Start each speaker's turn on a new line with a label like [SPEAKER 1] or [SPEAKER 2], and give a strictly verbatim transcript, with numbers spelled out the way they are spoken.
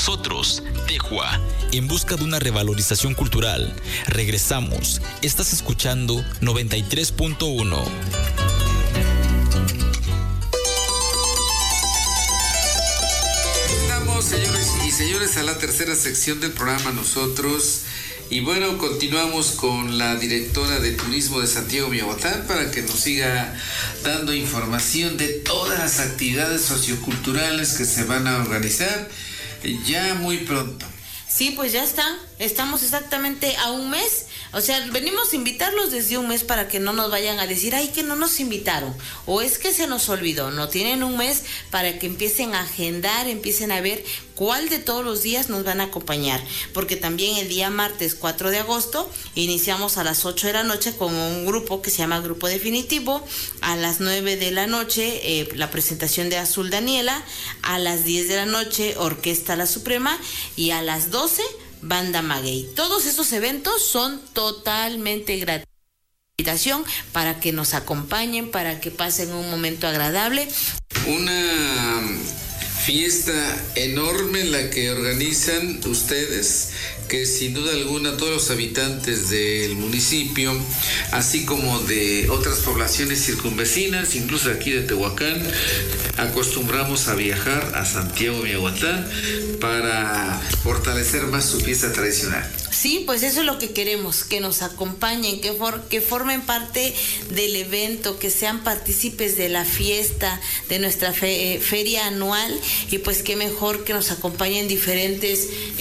[SPEAKER 1] nosotros, Tejua, en busca de una revalorización cultural. Regresamos. Estás escuchando noventa y tres punto uno.
[SPEAKER 2] Estamos, señores y señores, a la tercera sección del programa Nosotros. Y bueno, continuamos con la directora de Turismo de Santiago Miahuatlán para que nos siga dando información de todas las actividades socioculturales que se van a organizar ya muy pronto.
[SPEAKER 3] Sí, pues ya están, estamos exactamente a un mes, o sea, venimos a invitarlos desde un mes para que no nos vayan a decir, ay, que no nos invitaron, o es que se nos olvidó. No, tienen un mes para que empiecen a agendar, empiecen a ver cuál de todos los días nos van a acompañar, porque también el día martes cuatro de agosto iniciamos a las ocho de la noche con un grupo que se llama Grupo Definitivo, a las nueve de la noche eh, la presentación de Azul Daniela, a las diez de la noche Orquesta La Suprema y a las doce Banda Maguey. Todos estos eventos son totalmente gratuitos. Invitación para que nos acompañen, para que pasen un momento agradable.
[SPEAKER 2] Una fiesta enorme la que organizan ustedes, que sin duda alguna todos los habitantes del municipio, así como de otras poblaciones circunvecinas, incluso aquí de Tehuacán, acostumbramos a viajar a Santiago Miahuatlán para fortalecer más su fiesta tradicional.
[SPEAKER 3] Sí, pues eso es lo que queremos, que nos acompañen, que, for, que formen parte del evento, que sean partícipes de la fiesta, de nuestra fe, eh, feria anual, y pues qué mejor que nos acompañen diferentes